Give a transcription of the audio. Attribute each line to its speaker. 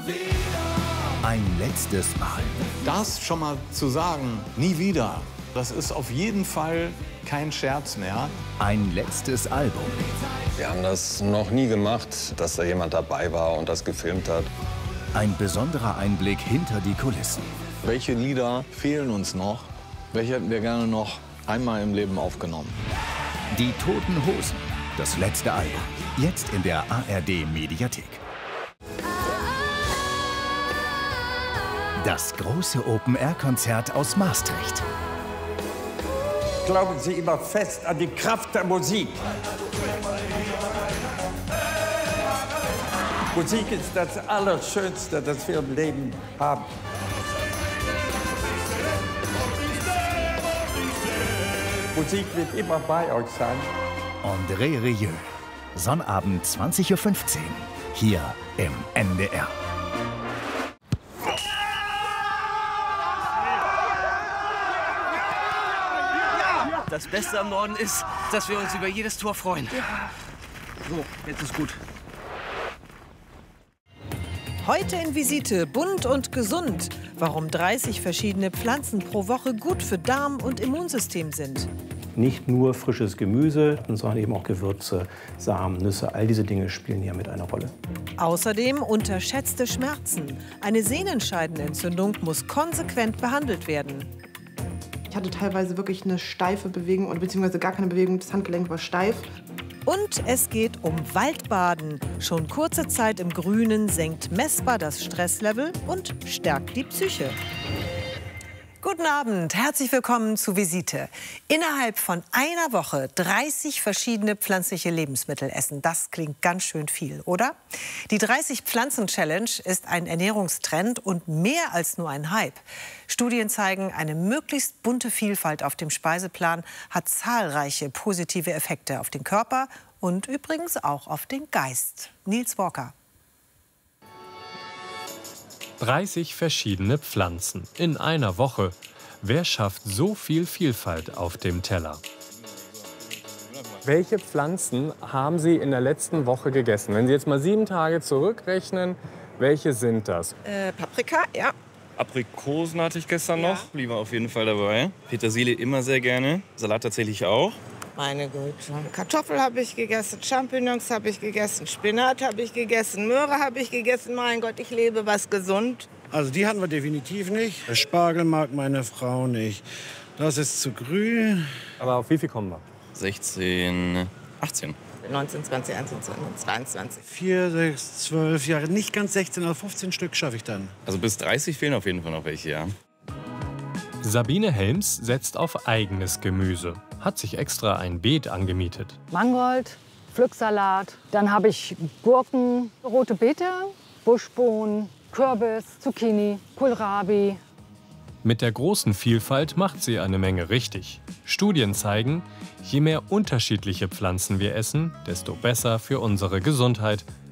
Speaker 1: Ein letztes Mal.
Speaker 2: Das schon mal zu sagen, nie wieder, das ist auf jeden Fall kein Scherz mehr.
Speaker 1: Ein letztes Album.
Speaker 3: Wir haben das noch nie gemacht, dass da jemand dabei war und das gefilmt hat.
Speaker 1: Ein besonderer Einblick hinter die Kulissen.
Speaker 2: Welche Lieder fehlen uns noch? Welche hätten wir gerne noch einmal im Leben aufgenommen?
Speaker 1: Die Toten Hosen. Das letzte Album. Jetzt in der ARD-Mediathek. Das große Open-Air-Konzert aus Maastricht.
Speaker 4: Glauben Sie immer fest an die Kraft der Musik. Musik ist das Allerschönste, das wir im Leben haben. Musik wird immer bei euch sein.
Speaker 1: André Rieu. Sonnabend 20:15 Uhr. Hier im NDR.
Speaker 5: Das Beste am Norden ist, dass wir uns über jedes Tor freuen. So, jetzt ist gut.
Speaker 6: Heute in Visite bunt und gesund. Warum 30 verschiedene Pflanzen pro Woche gut für Darm und Immunsystem sind.
Speaker 7: Nicht nur frisches Gemüse, sondern eben auch Gewürze, Samen, Nüsse. All diese Dinge spielen hier mit eine Rolle.
Speaker 6: Außerdem unterschätzte Schmerzen. Eine Sehnenscheidenentzündung muss konsequent behandelt werden.
Speaker 8: Ich hatte teilweise wirklich eine steife Bewegung oder beziehungsweise gar keine Bewegung. Das Handgelenk war steif.
Speaker 6: Und es geht um Waldbaden. Schon kurze Zeit im Grünen senkt messbar das Stresslevel und stärkt die Psyche. Guten Abend, herzlich willkommen zu Visite. Innerhalb von einer Woche 30 verschiedene pflanzliche Lebensmittel essen. Das klingt ganz schön viel, oder? Die 30-Pflanzen-Challenge ist ein Ernährungstrend und mehr als nur ein Hype. Studien zeigen, eine möglichst bunte Vielfalt auf dem Speiseplan hat zahlreiche positive Effekte auf den Körper und übrigens auch auf den Geist. Niels Walker.
Speaker 9: 30 verschiedene Pflanzen in einer Woche. Wer schafft so viel Vielfalt auf dem Teller?
Speaker 10: Welche Pflanzen haben Sie in der letzten Woche gegessen? Wenn Sie jetzt mal 7 Tage zurückrechnen, welche sind das?
Speaker 11: Paprika, ja.
Speaker 12: Aprikosen hatte ich gestern noch, die war auf jeden Fall dabei. Petersilie immer sehr gerne, Salat tatsächlich auch.
Speaker 11: Meine Güte. Kartoffel habe ich gegessen, Champignons habe ich gegessen, Spinat habe ich gegessen, Möhre habe ich gegessen. Mein Gott, ich lebe was gesund.
Speaker 13: Also die hatten wir definitiv nicht. Spargel mag meine Frau nicht. Das ist zu grün.
Speaker 10: Aber auf wie viel kommen wir?
Speaker 12: 16, 18.
Speaker 11: 19, 20, 21, 22.
Speaker 13: 4, 6, 12 Jahre. Nicht ganz 16, aber 15 Stück schaffe ich dann.
Speaker 12: Also bis 30 fehlen auf jeden Fall noch welche, ja.
Speaker 9: Sabine Helms setzt auf eigenes Gemüse. Hat sich extra ein Beet angemietet.
Speaker 14: Mangold, Pflücksalat, dann habe ich Gurken, rote Beete, Buschbohnen, Kürbis, Zucchini, Kohlrabi.
Speaker 9: Mit der großen Vielfalt macht sie eine Menge richtig. Studien zeigen, je mehr unterschiedliche Pflanzen wir essen, desto besser für unsere Gesundheit.